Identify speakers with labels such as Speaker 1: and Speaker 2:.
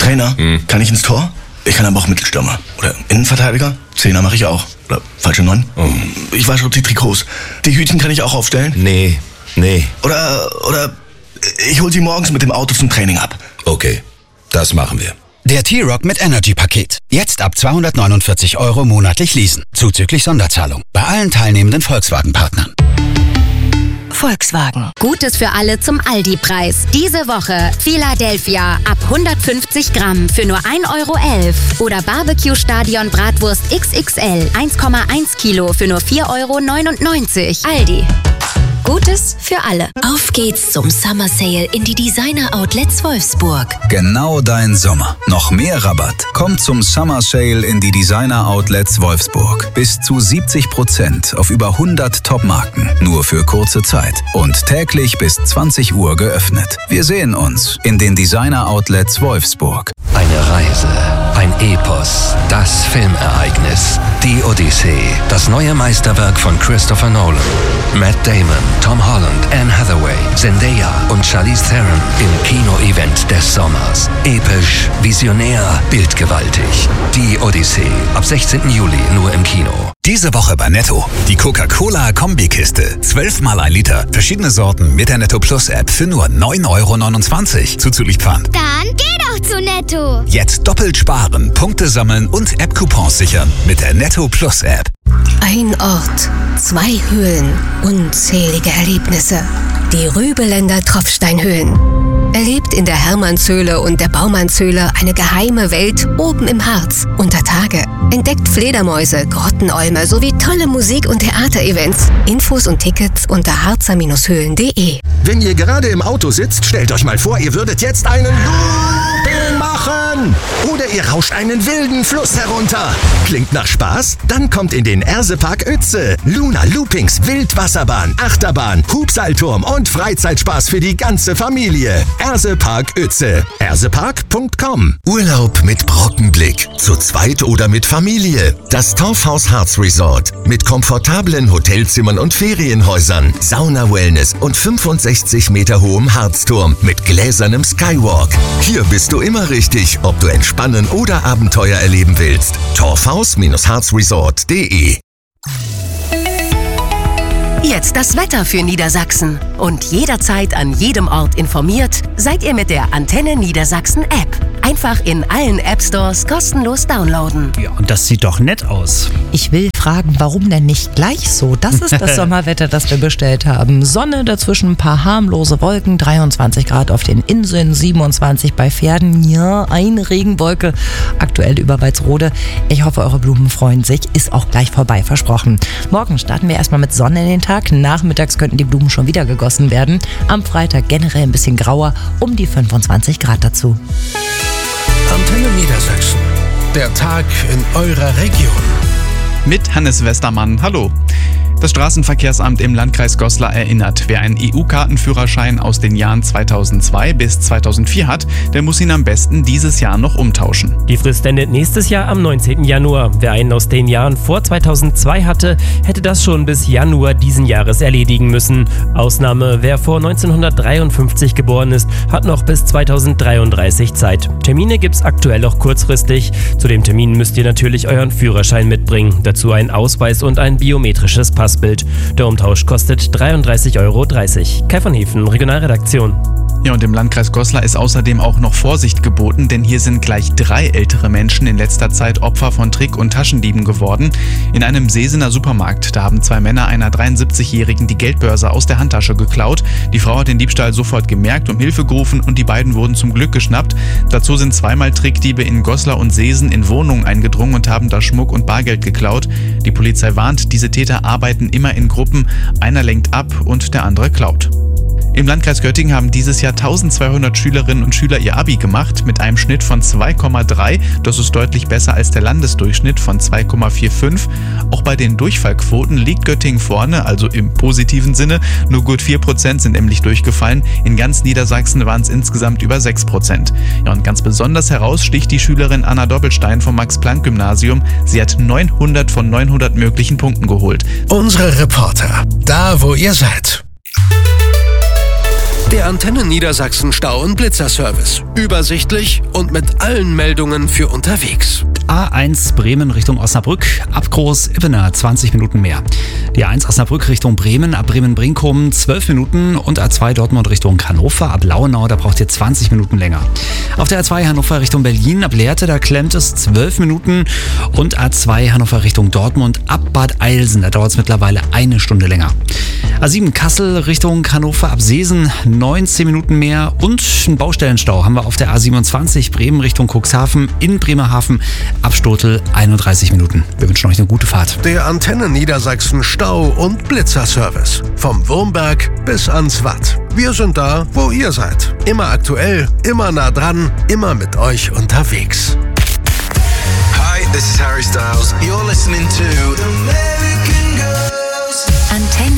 Speaker 1: Trainer, kann ich ins Tor? Ich kann aber auch Mittelstürmer. Oder Innenverteidiger? Zehner mache ich auch. Oder falsche 9? Ich wasche die Trikots. Die Hütchen kann ich auch aufstellen?
Speaker 2: Nee.
Speaker 1: Oder ich hol sie morgens mit dem Auto zum Training ab.
Speaker 2: Okay, das machen wir.
Speaker 3: Der T-Rock mit Energy-Paket. Jetzt ab 249 € monatlich leasen. Zuzüglich Sonderzahlung. Bei allen teilnehmenden Volkswagen-Partnern.
Speaker 4: Volkswagen. Gutes für alle zum Aldi-Preis. Diese Woche Philadelphia ab 150 Gramm für nur 1,11 € oder Barbecue Stadion Bratwurst XXL 1,1 Kilo für nur 4,99 €. Aldi. Gutes für alle.
Speaker 5: Auf geht's zum Summer Sale in die Designer Outlets Wolfsburg.
Speaker 3: Genau dein Sommer. Noch mehr Rabatt. Kommt zum Summer Sale in die Designer Outlets Wolfsburg. Bis zu 70% auf über 100 Top-Marken. Nur für kurze Zeit. Und täglich bis 20 Uhr geöffnet. Wir sehen uns in den Designer Outlets Wolfsburg.
Speaker 6: Eine Reise, ein Epos, das Filmereignis, die Odyssee, das neue Meisterwerk von Christopher Nolan. Matt Damon, Tom Holland, Anne Hathaway, Zendaya und Charlize Theron im Kino-Event des Sommers. Episch, visionär, bildgewaltig. Die Odyssee, ab 16. Juli nur im Kino.
Speaker 3: Diese Woche bei Netto. Die Coca-Cola-Kombikiste. 12 mal 1 Liter. Verschiedene Sorten mit der Netto Plus App für nur 9,29 € zuzüglich Pfand.
Speaker 7: Dann geh doch zu Netto.
Speaker 3: Jetzt doppelt sparen, Punkte sammeln und App-Coupons sichern mit der Netto Plus App.
Speaker 5: Ein Ort, 2 Höhlen, unzählige Erlebnisse. Die Rübeländer Tropfsteinhöhlen. Erlebt in der Hermannshöhle und der Baumannshöhle eine geheime Welt oben im Harz unter Tage. Entdeckt Fledermäuse, Grottenolme sowie tolle Musik- und Theaterevents. Infos und Tickets unter harzer-höhlen.de.
Speaker 8: Wenn ihr gerade im Auto sitzt, stellt euch mal vor, ihr würdet jetzt einen Looping machen. Oder ihr rauscht einen wilden Fluss herunter. Klingt nach Spaß? Dann kommt in den Ersepark Uetze. Luna Loopings, Wildwasserbahn, Achterbahn, Hubseilturm und Freizeitspaß für die ganze Familie. Ersepark Uetze. Ersepark.com. Urlaub mit Brockenblick. Zu zweit oder mit Familie. Das Torfhaus Harz Resort. Mit komfortablen Hotelzimmern und Ferienhäusern. Sauna-Wellness und 65 Meter hohem Harzturm mit gläsernem Skywalk. Hier bist du immer richtig, ob du entspannen oder Abenteuer erleben willst. Torfhaus-harzresort.de.
Speaker 4: Jetzt das Wetter für Niedersachsen. Und jederzeit an jedem Ort informiert seid ihr mit der Antenne Niedersachsen App. Einfach in allen App-Stores kostenlos downloaden.
Speaker 9: Ja, und das sieht doch nett aus.
Speaker 10: Ich will fragen, warum denn nicht gleich so? Das ist das Sommerwetter, das wir bestellt haben. Sonne, dazwischen ein paar harmlose Wolken, 23 Grad auf den Inseln, 27 bei Pferden, ja, eine Regenwolke, aktuell über Walsrode. Ich hoffe, eure Blumen freuen sich, ist auch gleich vorbei, versprochen. Morgen starten wir erstmal mit Sonne in den Tag, nachmittags könnten die Blumen schon wieder gegossen werden. Am Freitag generell ein bisschen grauer, um die 25 Grad dazu.
Speaker 11: Antenne Niedersachsen. Der Tag in eurer Region.
Speaker 12: Mit Hannes Westermann. Hallo. Das Straßenverkehrsamt im Landkreis Goslar erinnert, wer einen EU-Kartenführerschein aus den Jahren 2002 bis 2004 hat, der muss ihn am besten dieses Jahr noch umtauschen.
Speaker 13: Die Frist endet nächstes Jahr am 19. Januar. Wer einen aus den Jahren vor 2002 hatte, hätte das schon bis Januar diesen Jahres erledigen müssen. Ausnahme, wer vor 1953 geboren ist, hat noch bis 2033 Zeit. Termine gibt's aktuell auch kurzfristig. Zu dem Termin müsst ihr natürlich euren Führerschein mitbringen. Dazu einen Ausweis und ein biometrisches Passbild. Der Umtausch kostet 33,30 €. Kai von Hefen, Regionalredaktion.
Speaker 12: Ja, und im Landkreis Goslar ist außerdem auch noch Vorsicht geboten, denn hier sind gleich 3 ältere Menschen in letzter Zeit Opfer von Trick- und Taschendieben geworden. In einem Sesener Supermarkt, da haben 2 Männer einer 73-Jährigen die Geldbörse aus der Handtasche geklaut. Die Frau hat den Diebstahl sofort gemerkt, um Hilfe gerufen und die beiden wurden zum Glück geschnappt. Dazu sind 2-mal Trickdiebe in Goslar und Sesen in Wohnungen eingedrungen und haben da Schmuck und Bargeld geklaut. Die Polizei warnt, diese Täter arbeiten immer in Gruppen. Einer lenkt ab und der andere klaut. Im Landkreis Göttingen haben dieses Jahr 1200 Schülerinnen und Schüler ihr Abi gemacht mit einem Schnitt von 2,3. Das ist deutlich besser als der Landesdurchschnitt von 2,45. Auch bei den Durchfallquoten liegt Göttingen vorne, also im positiven Sinne. Nur gut 4% sind nämlich durchgefallen. In ganz Niedersachsen waren es insgesamt über 6%. Ja, und ganz besonders heraussticht die Schülerin Anna Doppelstein vom Max-Planck-Gymnasium. Sie hat 900 von 900 möglichen Punkten geholt.
Speaker 11: Unsere Reporter, da wo ihr seid. Der Antenne Niedersachsen Stau- und Blitzerservice. Übersichtlich und mit allen Meldungen für unterwegs.
Speaker 9: A1 Bremen Richtung Osnabrück, ab Groß-Ippener 20 Minuten mehr. Die A1 Osnabrück Richtung Bremen, ab Bremen-Brinkum 12 Minuten und A2 Dortmund Richtung Hannover, ab Lauenau, da braucht ihr 20 Minuten länger. Auf der A2 Hannover Richtung Berlin, ab Lehrte, da klemmt es 12 Minuten und A2 Hannover Richtung Dortmund, ab Bad Eilsen, da dauert es mittlerweile 1 Stunde länger. A7 Kassel Richtung Hannover, ab Seesen 19 Minuten mehr und einen Baustellenstau haben wir auf der A27 Bremen Richtung Cuxhaven in Bremerhaven, ab Stotel 31 Minuten. Wir wünschen euch eine gute Fahrt.
Speaker 11: Der Antenne Niedersachsen Stau- und Blitzerservice. Vom Wurmberg bis ans Watt. Wir sind da, wo ihr seid. Immer aktuell, immer nah dran, immer mit euch unterwegs.
Speaker 14: Hi, this is Harry Styles. You're listening to American Girls.
Speaker 4: Antenne